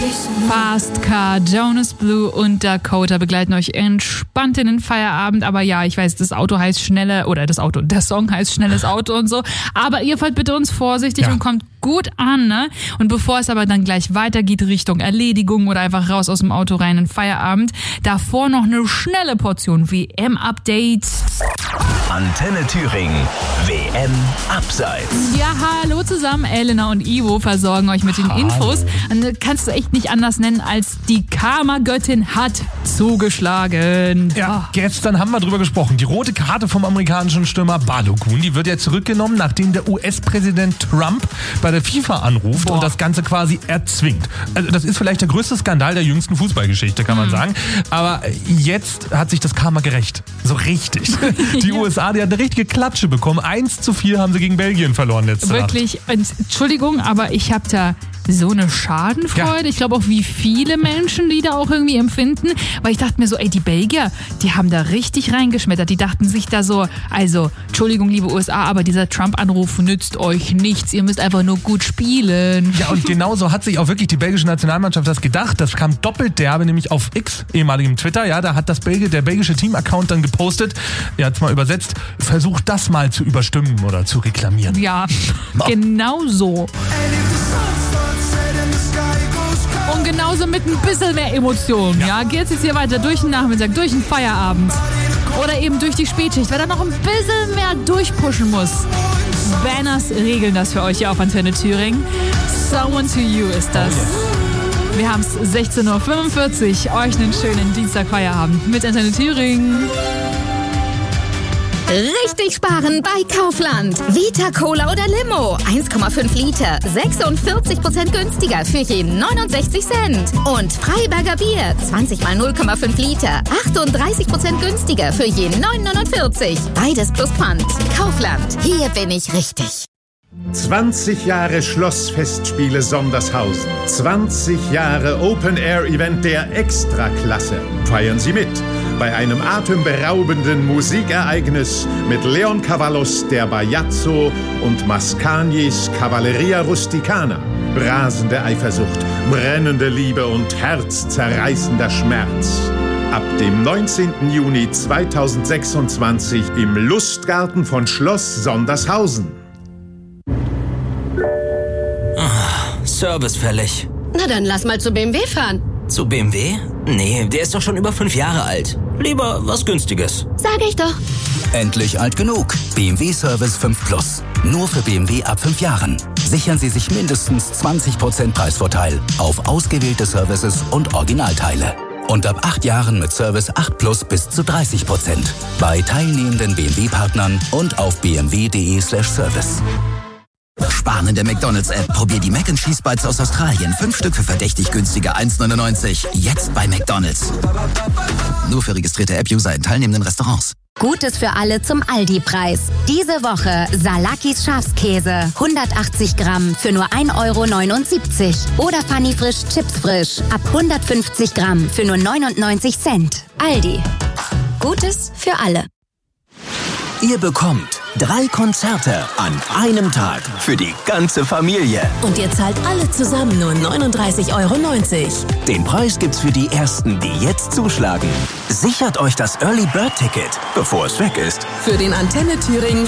Fast Car, Jonas Blue und Dakota begleiten euch entspannt in den Feierabend. Aber ja, ich weiß, der Song heißt Schnelles Auto und so. Aber ihr fahrt bitte uns vorsichtig und kommt gut an, ne? Und bevor es aber dann gleich weitergeht Richtung Erledigung oder einfach raus aus dem Auto rein in Feierabend, davor noch eine schnelle Portion WM-Update. Antenne Thüringen, WM Abseits. Ja, hallo zusammen, Elena und Ivo versorgen euch mit den Infos. Und kannst du echt nicht anders nennen, als die Karma-Göttin hat zugeschlagen. Ja, gestern haben wir drüber gesprochen. Die rote Karte vom amerikanischen Stürmer Balogun, die wird ja zurückgenommen, nachdem der US-Präsident Trump bei der FIFA anruft und das Ganze quasi erzwingt. Also das ist vielleicht der größte Skandal der jüngsten Fußballgeschichte, kann man sagen. Aber jetzt hat sich das Karma gerecht. So richtig. Die USA, die hat eine richtige Klatsche bekommen. 1:4 haben sie gegen Belgien verloren letzte Nacht. Wirklich, Entschuldigung, aber ich habe da so eine Schadenfreude. Ja. Ich glaube auch, wie viele Menschen, die da auch irgendwie empfinden. Weil ich dachte mir so, ey, die Belgier, die haben da richtig reingeschmettert. Die dachten sich da so, also, Entschuldigung, liebe USA, aber dieser Trump-Anruf nützt euch nichts. Ihr müsst einfach nur gut spielen. Ja, und genauso hat sich auch wirklich die belgische Nationalmannschaft das gedacht. Das kam doppelt derbe, nämlich auf X, ehemaligem Twitter. Ja, da hat der belgische Team-Account dann gepostet, er hat's mal übersetzt, versucht das mal zu überstimmen oder zu reklamieren. Ja, genau so. Und genauso mit ein bisschen mehr Emotionen. Ja, geht's jetzt hier weiter durch den Nachmittag, durch den Feierabend. Oder eben durch die Spätschicht, weil da noch ein bisschen mehr durchpushen muss. Banners regeln das für euch hier auf Antenne Thüringen. Someone to You ist das. Wir haben es 16:45 Uhr. Euch einen schönen Dienstag-Feierabend mit Antenne Thüringen. Richtig sparen bei Kaufland. Vita Cola oder Limo. 1,5 Liter. 46% günstiger für je 69 Cent. Und Freiberger Bier. 20 mal 0,5 Liter. 38% günstiger für je 9,49. Beides plus Pfand. Kaufland. Hier bin ich richtig. 20 Jahre Schlossfestspiele Sondershausen. 20 Jahre Open-Air-Event der Extraklasse. Feiern Sie mit bei einem atemberaubenden Musikereignis mit Leon Cavallos der Bajazzo und Mascagnis Cavalleria Rusticana. Rasende Eifersucht, brennende Liebe und herzzerreißender Schmerz. Ab dem 19. Juni 2026 im Lustgarten von Schloss Sondershausen. Service fällig. Na dann lass mal zu BMW fahren. Zu BMW? Nee, der ist doch schon über 5 Jahre alt. Lieber was Günstiges. Sag ich doch. Endlich alt genug. BMW Service 5 Plus. Nur für BMW ab 5 Jahren. Sichern Sie sich mindestens 20% Preisvorteil auf ausgewählte Services und Originalteile. Und ab 8 Jahren mit Service 8 Plus bis zu 30%. Bei teilnehmenden BMW-Partnern und auf bmw.de/service. Sparen in der McDonald's-App. Probier die Mac & Cheese Bites aus Australien. 5 Stück für verdächtig günstiger 1,99. Jetzt bei McDonald's. Nur für registrierte App-User in teilnehmenden Restaurants. Gutes für alle zum Aldi-Preis. Diese Woche Salakis Schafskäse. 180 Gramm für nur 1,79 €. Oder Funny Frisch Chips Frisch. Ab 150 Gramm für nur 99 Cent. Aldi. Gutes für alle. Ihr bekommt 3 Konzerte an einem Tag für die ganze Familie. Und ihr zahlt alle zusammen nur 39,90 €. Den Preis gibt's für die Ersten, die jetzt zuschlagen. Sichert euch das Early Bird Ticket, bevor es weg ist. Für den Antenne Thüringen